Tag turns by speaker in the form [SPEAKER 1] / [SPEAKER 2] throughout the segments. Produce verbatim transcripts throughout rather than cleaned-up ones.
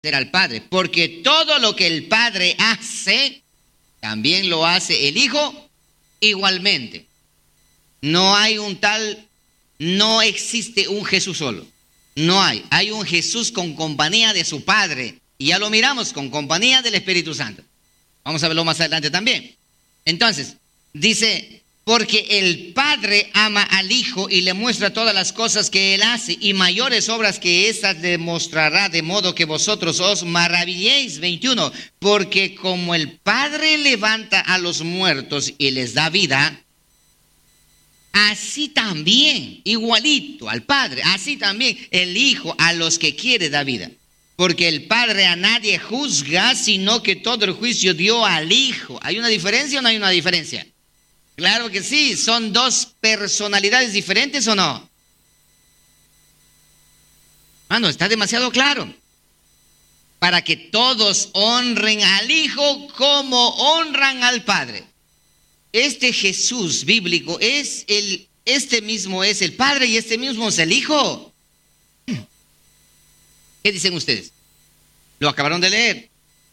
[SPEAKER 1] ser al Padre, porque todo lo que el Padre hace, también lo hace el Hijo igualmente. No hay un tal, no existe un Jesús solo. No hay. Hay un Jesús con compañía de su Padre. Y ya lo miramos, con compañía del Espíritu Santo. Vamos a verlo más adelante también. Entonces, dice, porque el Padre ama al Hijo y le muestra todas las cosas que Él hace, y mayores obras que esas le mostrará, de modo que vosotros os maravilléis. veintiuno. Porque como el Padre levanta a los muertos y les da vida, así también, igualito al Padre, así también el Hijo a los que quiere da vida. Porque el Padre a nadie juzga, sino que todo el juicio dio al Hijo. ¿Hay una diferencia o no hay una diferencia? Claro que sí, ¿son dos personalidades diferentes o no? Mano, está demasiado claro. Para que todos honren al Hijo como honran al Padre. Este Jesús bíblico es el, este mismo es el Padre y este mismo es el Hijo. ¿Qué dicen ustedes? Lo acabaron de leer.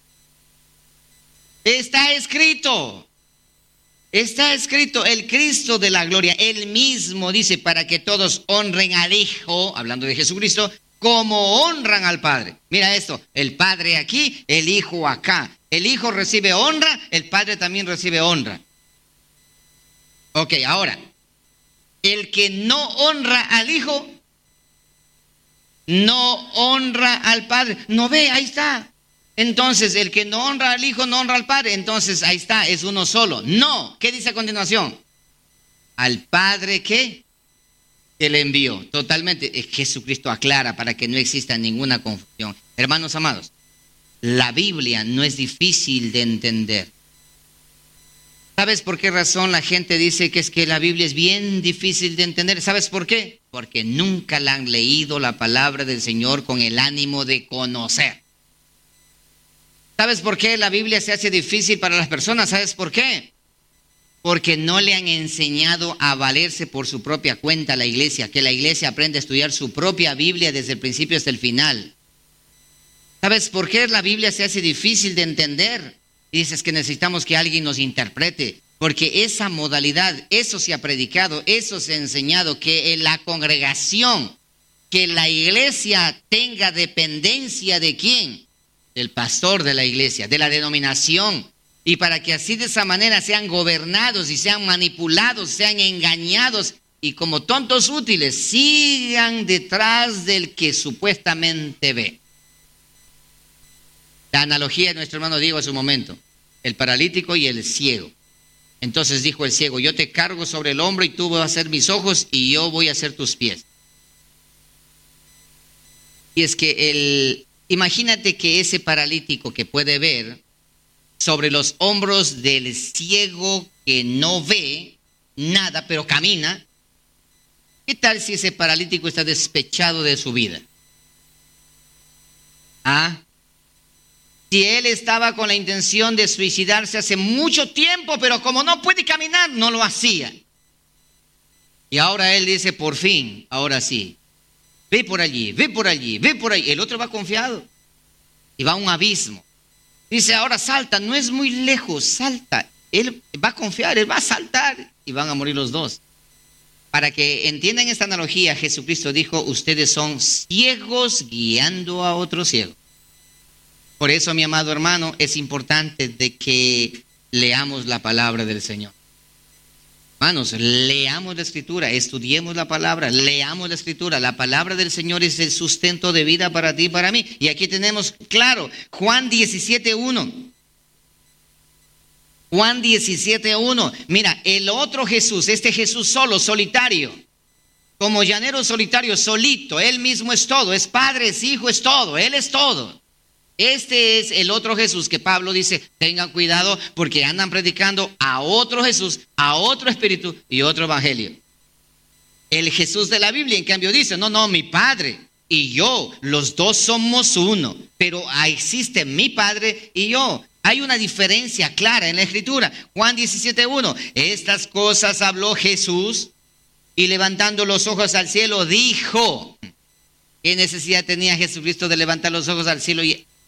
[SPEAKER 1] Está escrito. Está escrito, el Cristo de la gloria, Él mismo dice, para que todos honren al Hijo, hablando de Jesucristo, como honran al Padre. Mira esto, el Padre aquí, el Hijo acá. El Hijo recibe honra, el Padre también recibe honra. Ok, ahora, el que no honra al Hijo, no honra al Padre. No ve, ahí está. Entonces, el que no honra al Hijo, no honra al Padre. Entonces, ahí está, es uno solo. No, ¿qué dice a continuación? Al Padre, ¿qué? Que le envió. Totalmente, Jesucristo aclara para que no exista ninguna confusión. Hermanos amados, la Biblia no es difícil de entender. ¿Sabes por qué razón la gente dice que es que la Biblia es bien difícil de entender? ¿Sabes por qué? Porque nunca la han leído la palabra del Señor con el ánimo de conocer. ¿Sabes por qué la Biblia se hace difícil para las personas? ¿Sabes por qué? Porque no le han enseñado a valerse por su propia cuenta a la iglesia, que la iglesia aprenda a estudiar su propia Biblia desde el principio hasta el final. ¿Sabes por qué la Biblia se hace difícil de entender? Y dices que necesitamos que alguien nos interprete, porque esa modalidad, eso se ha predicado, eso se ha enseñado, que en la congregación, que la iglesia tenga dependencia de ¿quién? Del pastor de la iglesia, de la denominación, y para que así de esa manera sean gobernados y sean manipulados, sean engañados, y como tontos útiles sigan detrás del que supuestamente ve. La analogía de nuestro hermano Diego hace un momento, el paralítico y el ciego. Entonces dijo el ciego, yo te cargo sobre el hombro y tú vas a ser mis ojos y yo voy a ser tus pies. Y es que el... Imagínate que ese paralítico que puede ver sobre los hombros del ciego que no ve nada, pero camina. ¿Qué tal si ese paralítico está despechado de su vida? ¿Ah? Si él estaba con la intención de suicidarse hace mucho tiempo, pero como no puede caminar, no lo hacía. Y ahora él dice, por fin, ahora sí. Ve por allí, ve por allí, ve por allí. El otro va confiado y va a un abismo. Dice, ahora salta, no es muy lejos, salta. Él va a confiar, él va a saltar y van a morir los dos. Para que entiendan esta analogía, Jesucristo dijo, ustedes son ciegos guiando a otros ciegos. Por eso, mi amado hermano, es importante de que leamos la palabra del Señor. Hermanos, leamos la Escritura, estudiemos la palabra, leamos la Escritura. La palabra del Señor es el sustento de vida para ti y para mí. Y aquí tenemos, claro, Juan diecisiete uno. Juan diecisiete uno. Mira, el otro Jesús, este Jesús solo, solitario, como llanero solitario, solito, Él mismo es todo, es Padre, es Hijo, es todo, Él es todo. Este es el otro Jesús que Pablo dice, tengan cuidado porque andan predicando a otro Jesús, a otro espíritu y otro evangelio. El Jesús de la Biblia, en cambio, dice, no, no, mi Padre y yo, los dos somos uno, pero existe mi Padre y yo. Hay una diferencia clara en la Escritura. Juan diecisiete uno, estas cosas habló Jesús y levantando los ojos al cielo dijo, ¿qué necesidad tenía Jesucristo de levantar los ojos al cielo y